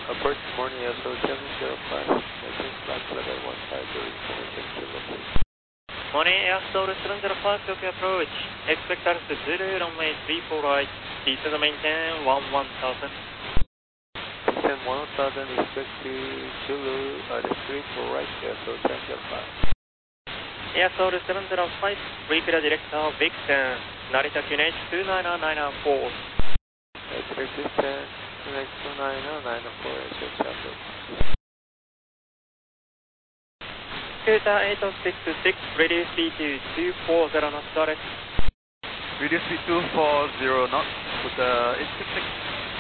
Approach morning SO 705, making flight level 150, information to locate. Morning Airstall 705, Tokyo approach. Expect altitude 0, runway 34 right. Descend and maintain 1000. Descend 1000, expect to Zulu, the 34 right, SO 705. Airstall 705, pre-clear director Vixen, Narita QNH 29994. Direct distance, QNH 29994, SO traffic. Delta 866, ready speed to 240 knots, got it. Radio speed 240 knots with 866.